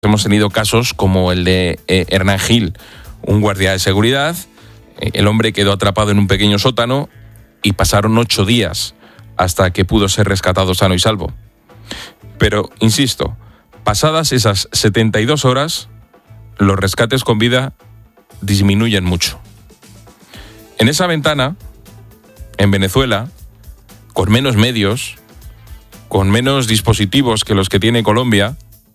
Hemos tenido casos como el de Hernán Gil, un guardia de seguridad. El hombre quedó atrapado en un pequeño sótano y pasaron 8 días hasta que pudo ser rescatado sano y salvo. Pero, insisto, pasadas esas 72 horas, los rescates con vida disminuyen mucho. En esa ventana, en Venezuela, con menos medios, con menos dispositivos que los que tiene Colombia,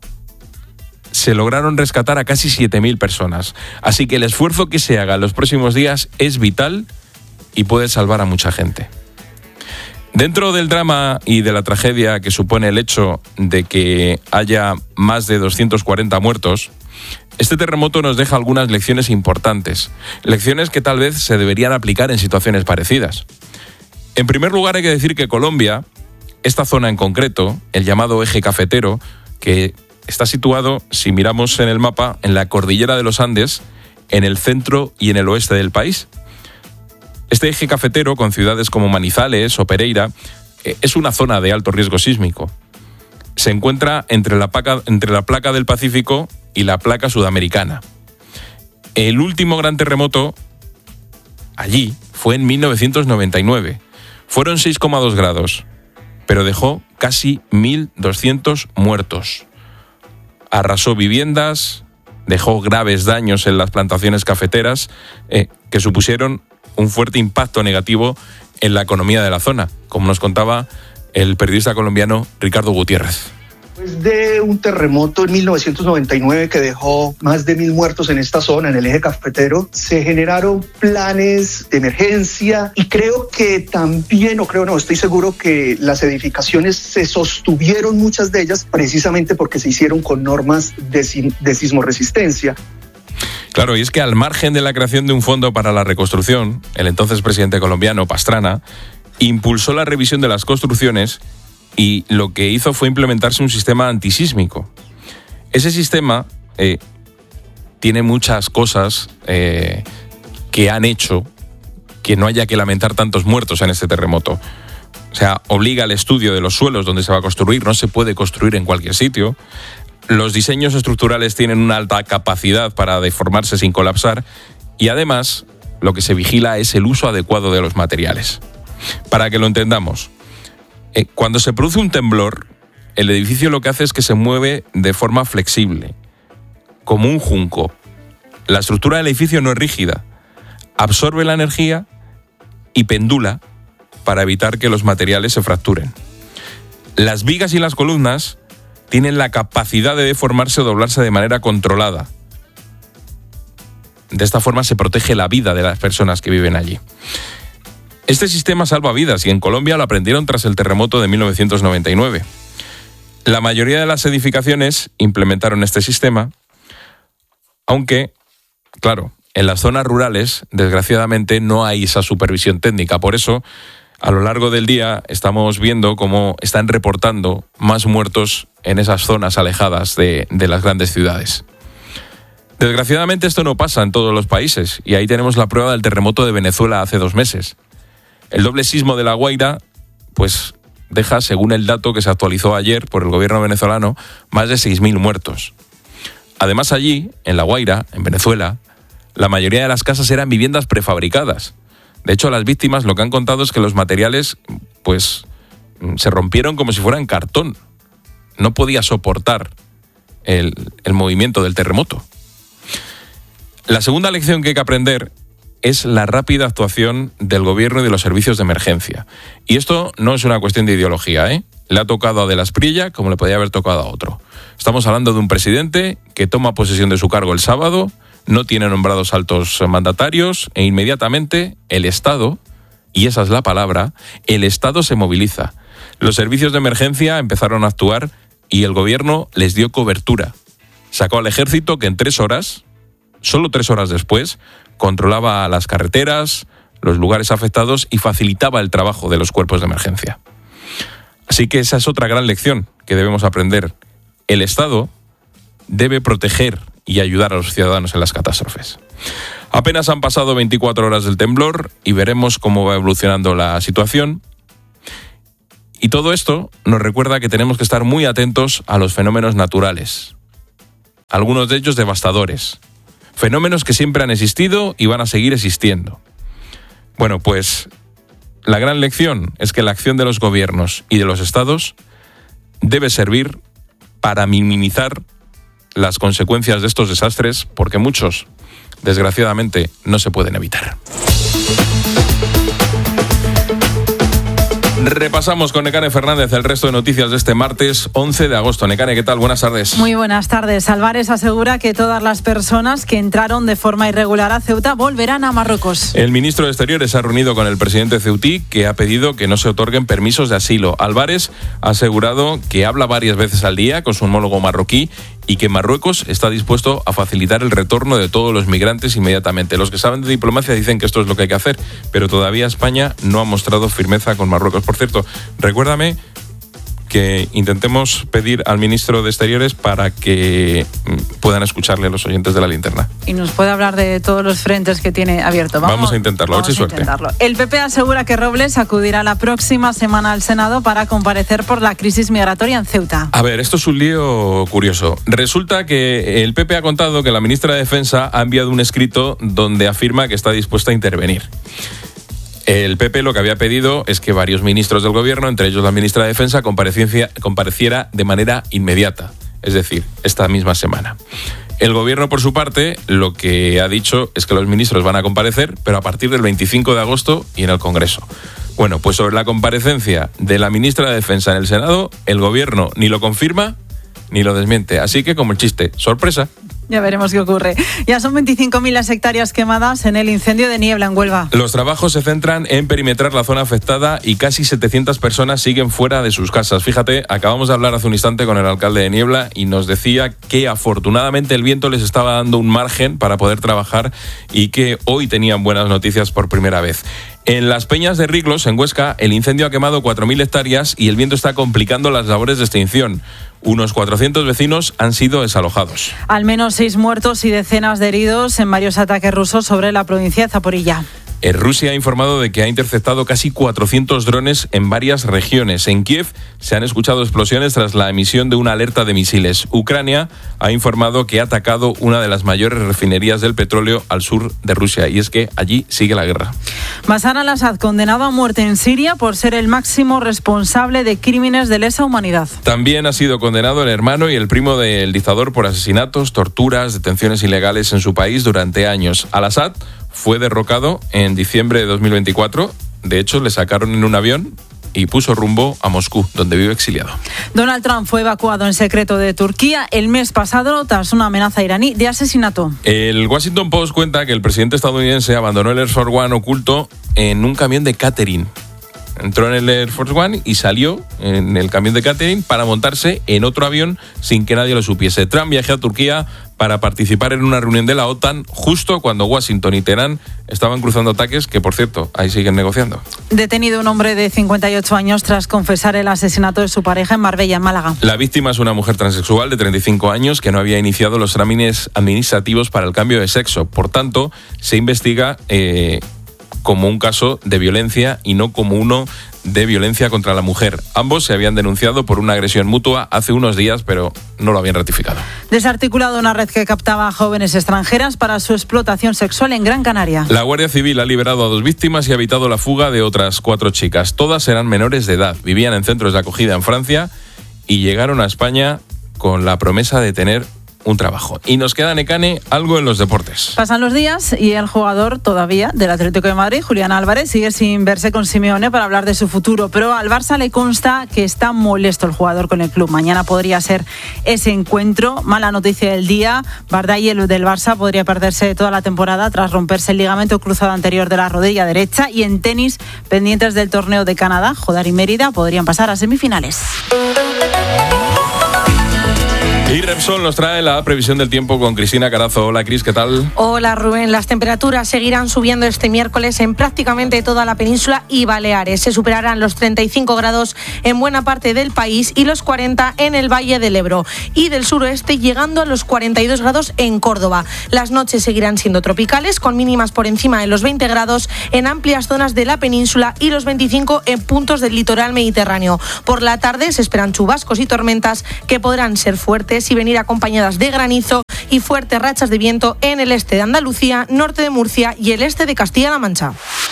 se lograron rescatar a casi 7.000 personas. Así que el esfuerzo que se haga en los próximos días es vital y puede salvar a mucha gente. Dentro del drama y de la tragedia que supone el hecho de que haya más de 240 muertos, este terremoto nos deja algunas lecciones importantes. Lecciones que tal vez se deberían aplicar en situaciones parecidas. En primer lugar, hay que decir que Colombia, esta zona en concreto, el llamado eje cafetero, que está situado, si miramos en el mapa, en la cordillera de los Andes, en el centro y en el oeste del país. Este eje cafetero, con ciudades como Manizales o Pereira, es una zona de alto riesgo sísmico. Se encuentra entre la placa del Pacífico y la placa sudamericana. El último gran terremoto allí fue en 1999. Fueron 6,2 grados, pero dejó casi 1.200 muertos. Arrasó viviendas, dejó graves daños en las plantaciones cafeteras que supusieron un fuerte impacto negativo en la economía de la zona, como nos contaba el periodista colombiano Ricardo Gutiérrez. Después de un terremoto en 1999 que dejó más de 1.000 muertos en esta zona, en el eje cafetero, se generaron planes de emergencia y estoy seguro que las edificaciones se sostuvieron, muchas de ellas, precisamente porque se hicieron con normas de sismoresistencia. Claro, y es que al margen de la creación de un fondo para la reconstrucción, el entonces presidente colombiano, Pastrana, impulsó la revisión de las construcciones y lo que hizo fue implementarse un sistema antisísmico. Ese sistema tiene muchas cosas que han hecho que no haya que lamentar tantos muertos en este terremoto. O sea, obliga al estudio de los suelos donde se va a construir, no se puede construir en cualquier sitio. Los diseños estructurales tienen una alta capacidad para deformarse sin colapsar y además lo que se vigila es el uso adecuado de los materiales. Para que lo entendamos, cuando se produce un temblor, el edificio lo que hace es que se mueve de forma flexible, como un junco. La estructura del edificio no es rígida, absorbe la energía y pendula para evitar que los materiales se fracturen. Las vigas y las columnas tienen la capacidad de deformarse o doblarse de manera controlada. De esta forma se protege la vida de las personas que viven allí. Este sistema salva vidas y en Colombia lo aprendieron tras el terremoto de 1999. La mayoría de las edificaciones implementaron este sistema, aunque, claro, en las zonas rurales, desgraciadamente, no hay esa supervisión técnica. Por eso, a lo largo del día estamos viendo cómo están reportando más muertos en esas zonas alejadas de las grandes ciudades. Desgraciadamente esto no pasa en todos los países y ahí tenemos la prueba del terremoto de Venezuela hace 2 meses. El doble sismo de La Guaira, pues deja, según el dato que se actualizó ayer por el gobierno venezolano, más de 6.000 muertos. Además allí, en La Guaira, en Venezuela, la mayoría de las casas eran viviendas prefabricadas. De hecho, las víctimas lo que han contado es que los materiales, pues, se rompieron como si fueran cartón. No podía soportar el movimiento del terremoto. La segunda lección que hay que aprender es la rápida actuación del gobierno y de los servicios de emergencia. Y esto no es una cuestión de ideología, ¿eh? Le ha tocado a De la Espriella como le podía haber tocado a otro. Estamos hablando de un presidente que toma posesión de su cargo el sábado, no tiene nombrados altos mandatarios e inmediatamente el Estado, y esa es la palabra, el Estado se moviliza. Los servicios de emergencia empezaron a actuar y el gobierno les dio cobertura. Sacó al ejército que en 3 horas, solo 3 horas después, controlaba las carreteras, los lugares afectados y facilitaba el trabajo de los cuerpos de emergencia. Así que esa es otra gran lección que debemos aprender. El Estado debe proteger y ayudar a los ciudadanos en las catástrofes. Apenas han pasado 24 horas del temblor y veremos cómo va evolucionando la situación. Y todo esto nos recuerda que tenemos que estar muy atentos a los fenómenos naturales. algunos de ellos devastadores. Fenómenos que siempre han existido y van a seguir existiendo. Bueno, pues la gran lección es que la acción de los gobiernos y de los estados debe servir para minimizar las consecuencias de estos desastres, porque muchos, desgraciadamente, no se pueden evitar. Repasamos con Nekane Fernández el resto de noticias de este martes 11 de agosto. Nekane, ¿qué tal? Buenas tardes. Muy buenas tardes. Álvarez asegura que todas las personas que entraron de forma irregular a Ceuta volverán a Marruecos. El ministro de Exteriores se ha reunido con el presidente ceutí, que ha pedido que no se otorguen permisos de asilo. Álvarez ha asegurado que habla varias veces al día con su homólogo marroquí y que Marruecos está dispuesto a facilitar el retorno de todos los migrantes inmediatamente. Los que saben de diplomacia dicen que esto es lo que hay que hacer, pero todavía España no ha mostrado firmeza con Marruecos. Por cierto, recuérdame que intentemos pedir al ministro de Exteriores para que puedan escucharle a los oyentes de La Linterna. Y nos puede hablar de todos los frentes que tiene abierto. Vamos a intentarlo, vamos a intentarlo. El PP asegura que Robles acudirá la próxima semana al Senado para comparecer por la crisis migratoria en Ceuta. A ver, esto es un lío curioso. Resulta que el PP ha contado que la ministra de Defensa ha enviado un escrito donde afirma que está dispuesta a intervenir. El PP lo que había pedido es que varios ministros del gobierno, entre ellos la ministra de Defensa, compareciera de manera inmediata, es decir, esta misma semana. El gobierno, por su parte, lo que ha dicho es que los ministros van a comparecer, pero a partir del 25 de agosto y en el Congreso. Bueno, pues sobre la comparecencia de la ministra de Defensa en el Senado, el gobierno ni lo confirma ni lo desmiente. Así que, como el chiste, sorpresa. Ya veremos qué ocurre. Ya son 25.000 las hectáreas quemadas en el incendio de Niebla en Huelva. Los trabajos se centran en perimetrar la zona afectada y casi 700 personas siguen fuera de sus casas. Fíjate, acabamos de hablar hace un instante con el alcalde de Niebla y nos decía que afortunadamente el viento les estaba dando un margen para poder trabajar y que hoy tenían buenas noticias por primera vez. En las Peñas de Riglos, en Huesca, el incendio ha quemado 4.000 hectáreas y el viento está complicando las labores de extinción. Unos 400 vecinos han sido desalojados. Al menos 6 muertos y decenas de heridos en varios ataques rusos sobre la provincia de Zaporilla. Rusia ha informado de que ha interceptado casi 400 drones en varias regiones. En Kiev se han escuchado explosiones tras la emisión de una alerta de misiles. Ucrania ha informado que ha atacado una de las mayores refinerías del petróleo al sur de Rusia. Y es que allí sigue la guerra. Bashar al-Assad, condenado a muerte en Siria por ser el máximo responsable de crímenes de lesa humanidad. También ha sido condenado el hermano y el primo del dictador por asesinatos, torturas, detenciones ilegales en su país durante años. Al-Assad fue derrocado en diciembre de 2024. De hecho, le sacaron en un avión y puso rumbo a Moscú, donde vive exiliado. Donald Trump fue evacuado en secreto de Turquía el mes pasado tras una amenaza iraní de asesinato. El Washington Post cuenta que el presidente estadounidense abandonó el Air Force One oculto en un camión de catering. Entró en el Air Force One y salió en el camión de catering para montarse en otro avión sin que nadie lo supiese. Trump viajó a Turquía para participar en una reunión de la OTAN justo cuando Washington y Teherán estaban cruzando ataques que, por cierto, ahí siguen negociando. Detenido un hombre de 58 años tras confesar el asesinato de su pareja en Marbella, en Málaga. La víctima es una mujer transexual de 35 años que no había iniciado los trámites administrativos para el cambio de sexo. Por tanto, se investiga como un caso de violencia y no como uno de violencia contra la mujer. Ambos se habían denunciado por una agresión mutua hace unos días, pero no lo habían ratificado. Desarticulado una red que captaba a jóvenes extranjeras para su explotación sexual en Gran Canaria. La Guardia Civil ha liberado a 2 víctimas y ha evitado la fuga de otras 4 chicas. Todas eran menores de edad, vivían en centros de acogida en Francia y llegaron a España con la promesa de tener un trabajo. Y nos queda, Nekane, algo en los deportes. Pasan los días y el jugador todavía del Atlético de Madrid, Julián Álvarez, sigue sin verse con Simeone para hablar de su futuro, pero al Barça le consta que está molesto el jugador con el club. Mañana podría ser ese encuentro. Mala noticia del día, Bardai, el del Barça, podría perderse toda la temporada tras romperse el ligamento cruzado anterior de la rodilla derecha. Y en tenis, pendientes del torneo de Canadá, Jodar y Mérida podrían pasar a semifinales. Y Repsol nos trae la previsión del tiempo con Cristina Carazo. Hola, Cris, ¿qué tal? Hola, Rubén. Las temperaturas seguirán subiendo este miércoles en prácticamente toda la península y Baleares. Se superarán los 35 grados en buena parte del país y los 40 en el Valle del Ebro y del suroeste, llegando a los 42 grados en Córdoba. Las noches seguirán siendo tropicales, con mínimas por encima de los 20 grados en amplias zonas de la península y los 25 en puntos del litoral mediterráneo. Por la tarde se esperan chubascos y tormentas que podrán ser fuertes y venir acompañadas de granizo y fuertes rachas de viento en el este de Andalucía, norte de Murcia y el este de Castilla-La Mancha.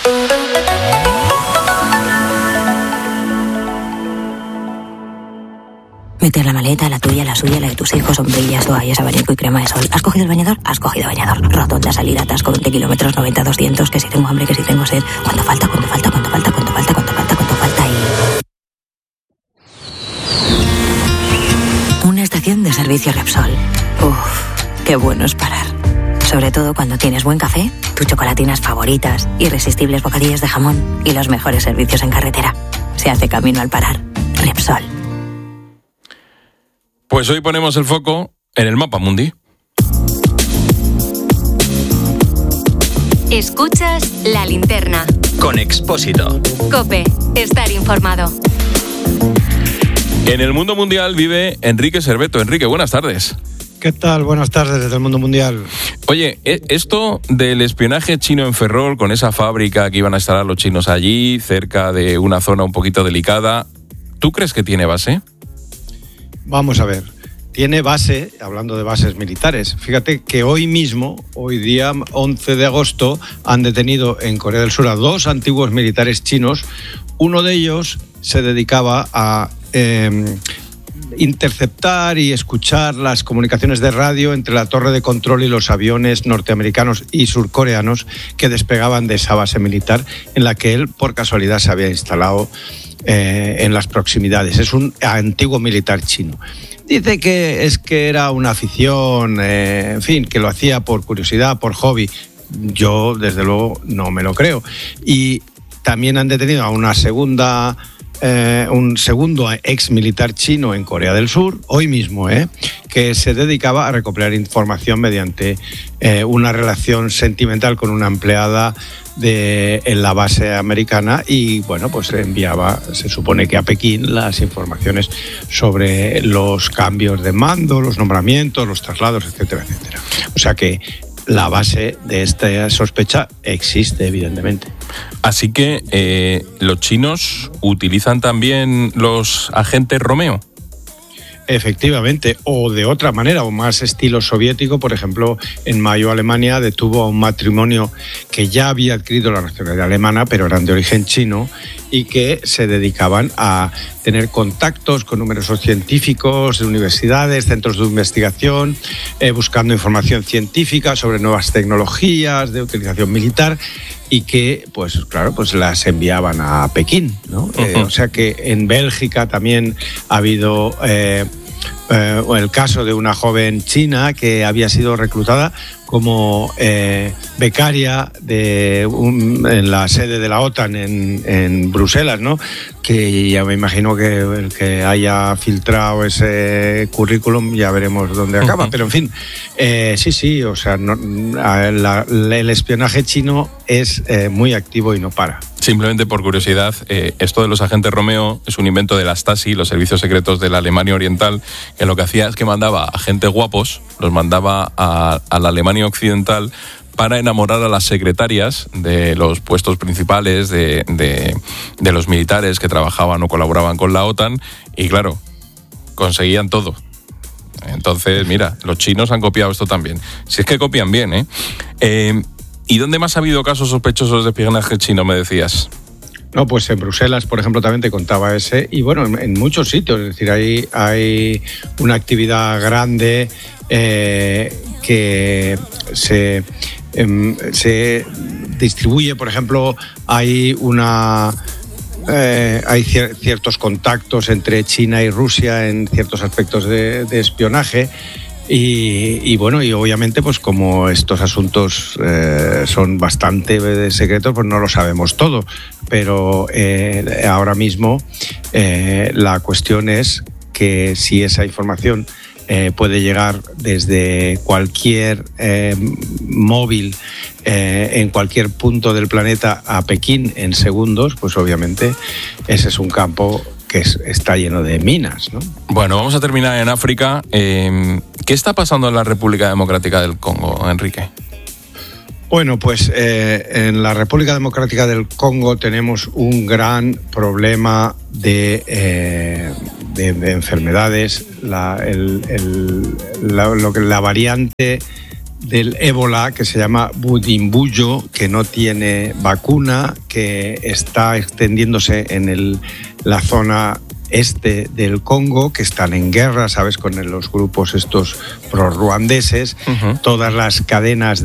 Meter la maleta, la tuya, la suya, la de tus hijos, sombrillas, toallas, abanico y crema de sol. ¿Has cogido el bañador? Has cogido bañador. Rotonda, salida, atasco, 20 kilómetros, 90, 200, que si tengo hambre, que si tengo sed. ¿Cuánto falta? ¿Cuánto falta? ¿Cuánto falta? ¿Cuánto falta? ¿Cuánto falta? ¿Cuánto falta? Y... una estación de servicio Repsol. Uf, qué bueno es parar. Sobre todo cuando tienes buen café, tus chocolatinas favoritas, irresistibles bocadillos de jamón y los mejores servicios en carretera. Se hace camino al parar. Repsol. Pues hoy ponemos el foco en el mapa mundi. Escuchas La Linterna. Con Expósito. COPE. Estar informado. En el mundo mundial vive Enrique Serveto. Enrique, buenas tardes. ¿Qué tal? Buenas tardes desde el mundo mundial. Oye, esto del espionaje chino en Ferrol, con esa fábrica que iban a instalar los chinos allí, cerca de una zona un poquito delicada, ¿tú crees que tiene base? Vamos a ver, tiene base, hablando de bases militares. Fíjate que hoy mismo, hoy día 11 de agosto, han detenido en Corea del Sur a 2 antiguos militares chinos. Uno de ellos se dedicaba a interceptar y escuchar las comunicaciones de radio entre la torre de control y los aviones norteamericanos y surcoreanos que despegaban de esa base militar en la que él, por casualidad, se había instalado en las proximidades. Es un antiguo militar chino. Dice que era una afición, en fin, que lo hacía por curiosidad, por hobby. Yo, desde luego, no me lo creo. Y también han detenido a un segundo ex militar chino en Corea del Sur, hoy mismo, que se dedicaba a recopilar información mediante una relación sentimental con una empleada en la base americana y, bueno, pues enviaba, se supone que a Pekín, las informaciones sobre los cambios de mando, los nombramientos, los traslados, etcétera, etcétera. O sea que la base de esta sospecha existe, evidentemente. Así que los chinos utilizan también los agentes Romeo. Efectivamente, o de otra manera, o más estilo soviético. Por ejemplo, en mayo Alemania detuvo a un matrimonio que ya había adquirido la nacionalidad alemana, pero eran de origen chino, y que se dedicaban a tener contactos con numerosos científicos de universidades, centros de investigación, buscando información científica sobre nuevas tecnologías de utilización militar, y que, pues claro, pues las enviaban a Pekín, ¿no? O sea que en Bélgica también ha habido el caso de una joven china que había sido reclutada como becaria en la sede de la OTAN en Bruselas, ¿no? Que ya me imagino que el que haya filtrado ese currículum ya veremos dónde acaba. Pero en fin, sí, o sea, el espionaje chino es muy activo y no para. Simplemente por curiosidad, esto de los agentes Romeo es un invento de la Stasi, los servicios secretos de la Alemania Oriental, que lo que hacía es que mandaba agentes guapos, los mandaba a la Alemania Occidental para enamorar a las secretarias de los puestos principales de los militares que trabajaban o colaboraban con la OTAN, y claro, conseguían todo. Entonces, mira, los chinos han copiado esto también. Si es que copian bien, ¿eh? ¿Y dónde más ha habido casos sospechosos de espionaje chino, me decías? No, pues en Bruselas, por ejemplo, también te contaba ese, y bueno, en muchos sitios. Es decir, hay una actividad grande que se distribuye. Por ejemplo, hay ciertos contactos entre China y Rusia en ciertos aspectos de espionaje. Y bueno, y obviamente, pues como estos asuntos son bastante secretos, pues no lo sabemos todo. Pero ahora mismo la cuestión es que si esa información puede llegar desde cualquier móvil en cualquier punto del planeta a Pekín en segundos, pues obviamente ese es un campo que está lleno de minas, ¿no? Bueno, vamos a terminar en África. ¿Qué está pasando en la República Democrática del Congo, Enrique? Bueno, pues en la República Democrática del Congo tenemos un gran problema de de enfermedades, la variante del ébola que se llama Budimbuyo, que no tiene vacuna, que está extendiéndose en la zona este del Congo, que están en guerra, ¿sabes?, con los grupos estos prorruandeses. Uh-huh. Todas las cadenas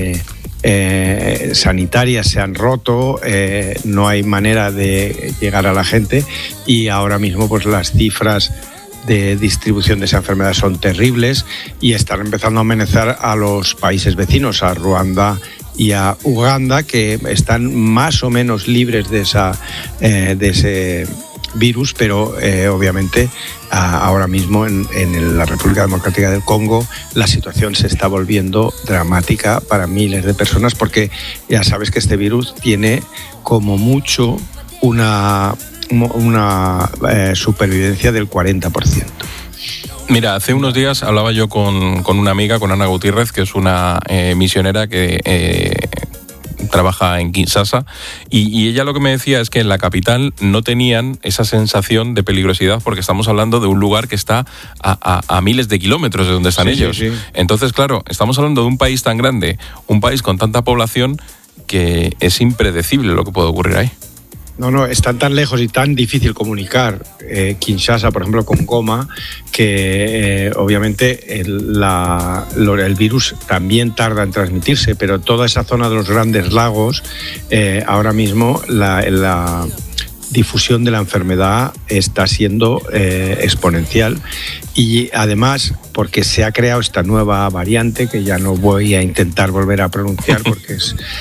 sanitarias se han roto, no hay manera de llegar a la gente, y ahora mismo pues las cifras de distribución de esa enfermedad son terribles y están empezando a amenazar a los países vecinos, a Ruanda y a Uganda, que están más o menos libres de ese virus, pero obviamente ahora mismo en la República Democrática del Congo la situación se está volviendo dramática para miles de personas, porque ya sabes que este virus tiene como mucho una supervivencia del 40%. Mira, hace unos días hablaba yo con una amiga, con Ana Gutiérrez, que es una misionera que trabaja en Kinshasa, y ella lo que me decía es que en la capital no tenían esa sensación de peligrosidad, porque estamos hablando de un lugar que está a miles de kilómetros de donde están ellos. Sí. Entonces, claro, estamos hablando de un país tan grande, un país con tanta población, que es impredecible lo que puede ocurrir ahí. No, están tan lejos y tan difícil comunicar Kinshasa, por ejemplo, con Goma, que obviamente el virus también tarda en transmitirse, pero toda esa zona de los grandes lagos, ahora mismo la difusión de la enfermedad está siendo exponencial, y además porque se ha creado esta nueva variante, que ya no voy a intentar volver a pronunciar porque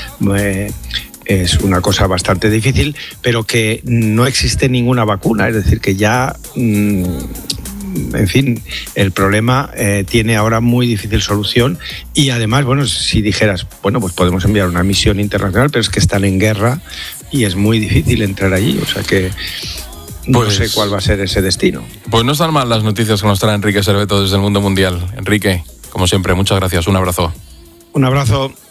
es una cosa bastante difícil, pero que no existe ninguna vacuna, es decir, que ya, en fin, el problema tiene ahora muy difícil solución. Y además, bueno, si dijeras, bueno, pues podemos enviar una misión internacional, pero es que están en guerra y es muy difícil entrar allí, o sea que no sé cuál va a ser ese destino. Pues no están mal las noticias que nos trae Enrique Serveto desde el mundo mundial. Enrique, como siempre, muchas gracias, un abrazo. Un abrazo.